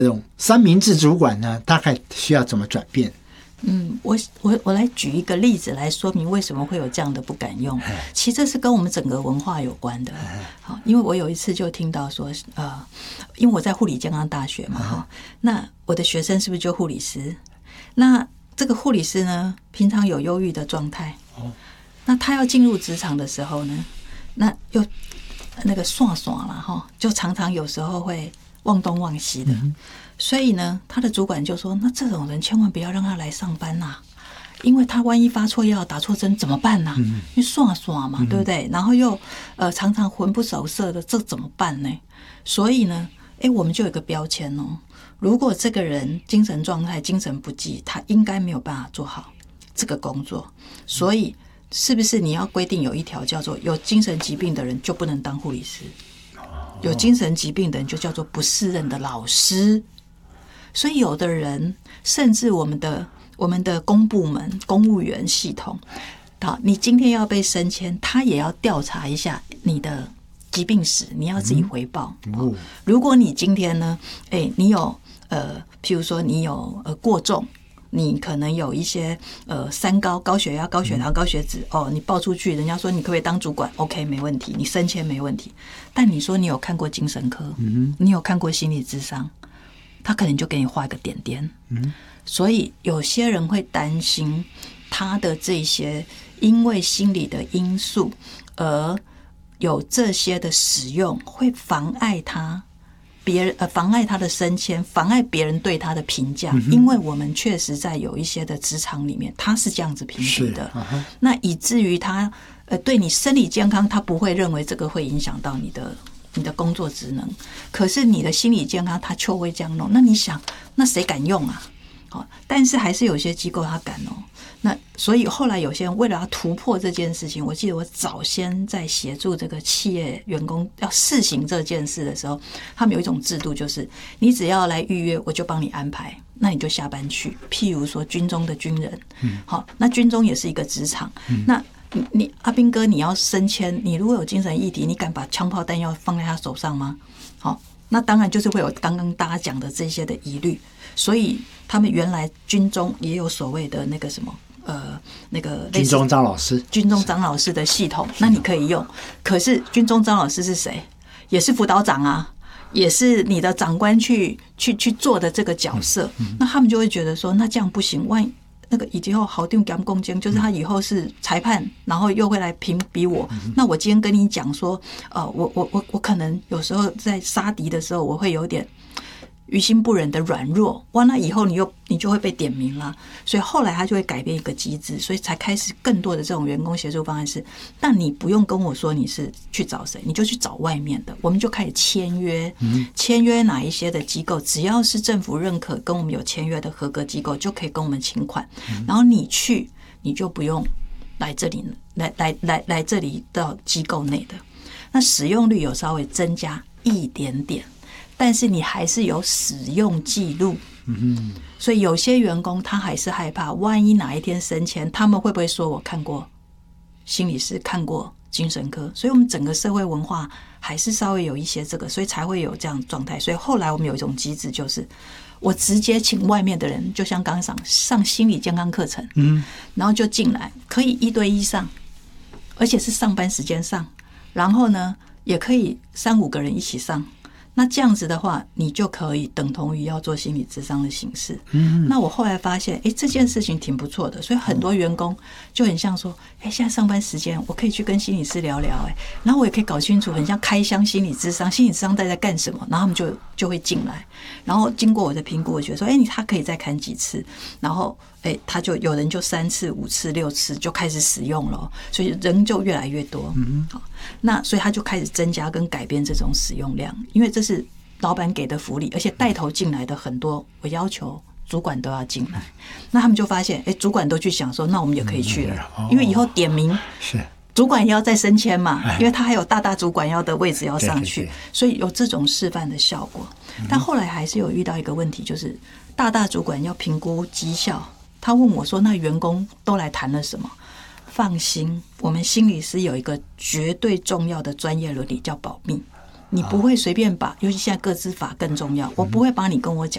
这种三明治主管呢，大概需要怎么转变？ 我来举一个例子来说明为什么会有这样的不敢用。其实这是跟我们整个文化有关的。好，因为我有一次就听到说，因为我在护理健康大学嘛，那我的学生是不是就护理师？那这个护理师呢，平常有忧郁的状态，那他要进入职场的时候呢，那又那个耍了哈，就常常有时候会忘东忘西的。所以呢，他的主管就说：“那这种人千万不要让他来上班呐，因为他万一发错药、打错针怎么办呐？因为耍嘛，对不对？然后又常常魂不守舍的，这怎么办呢？所以呢，我们就有一个标签哦，如果这个人精神状态、精神不济，他应该没有办法做好这个工作。所以，是不是你要规定有一条叫做有精神疾病的人就不能当护理师？有精神疾病的人就叫做不适任的老师。”所以有的人甚至我们的公部门公务员系统，好，你今天要被升迁，他也要调查一下你的疾病史，你要自己回报。如果你今天呢，你有譬如说你有过重，你可能有一些三高，高血压、高血糖、高血脂你报出去，人家说你可不可以当主管 ？OK， 没问题，你升迁没问题。但你说你有看过精神科，你有看过心理咨商？他可能就给你画一个点点，所以有些人会担心他的这些因为心理的因素而有这些的使用，会妨碍他妨碍他的升迁，妨碍别人对他的评价。因为我们确实在有一些的职场里面，他是这样子评比的，那以至于他对你生理健康，他不会认为这个会影响到你的工作职能，可是你的心理健康他就会这样弄，那你想，那谁敢用啊？但是还是有些机构他敢哦。那所以后来有些人为了要突破这件事情，我记得我早先在协助这个企业员工要试行这件事的时候，他们有一种制度，就是你只要来预约，我就帮你安排，那你就下班去。譬如说军中的军人，好，那军中也是一个职场，那你阿兵哥，你要升迁，你如果有精神议题，你敢把枪炮弹药放在他手上吗？好，那当然就是会有刚刚大家讲的这些的疑虑，所以他们原来军中也有所谓的那个什么那个军中张老师的系统，那你可以用。可是军中张老师是谁？也是辅导长啊，也是你的长官去做的这个角色。那他们就会觉得说，那这样不行，万一那个以后好定讲攻坚，就是他以后是裁判，然后又会来评比我。那我今天跟你讲说，我可能有时候在杀敌的时候，我会有点于心不忍的软弱，哇，那以后你就会被点名了。所以后来他就会改变一个机制，所以才开始更多的这种员工协助方案是，但你不用跟我说你是去找谁，你就去找外面的，我们就开始签约，签约哪一些的机构，只要是政府认可跟我们有签约的合格机构，就可以跟我们请款，然后你就不用来这里来这里到机构内的，那使用率有稍微增加一点点。但是你还是有使用记录，所以有些员工他还是害怕，万一哪一天升迁，他们会不会说我看过心理师，看过精神科？所以我们整个社会文化还是稍微有一些这个，所以才会有这样的状态。所以后来我们有一种机制，就是我直接请外面的人，就像刚刚上心理健康课程，然后就进来，可以1对1上，而且是上班时间上，然后呢也可以3-5个人一起上。那这样子的话，你就可以等同于要做心理咨商的形式。那我后来发现，这件事情挺不错的，所以很多员工就很像说，现在上班时间我可以去跟心理师聊聊，然后我也可以搞清楚，很像开箱心理咨商，心理咨商在干什么，然后他们就会进来，然后经过我的评估，我觉得说，他可以再看几次，然后他就有人就3次、5次、6次就开始使用了，所以人就越来越多。好，那所以他就开始增加跟改变这种使用量，因为这是老板给的福利，而且带头进来的很多，我要求主管都要进来。那他们就发现，主管都去想说，那我们也可以去了，因为以后点名是主管也要再升迁嘛，因为他还有大主管要的位置要上去，所以有这种示范的效果。但后来还是有遇到一个问题，就是大主管要评估绩效，他问我说：“那员工都来谈了什么？”放心，我们心理师有一个绝对重要的专业伦理叫保密，你不会随便把，尤其现在个资法更重要，我不会把你跟我讲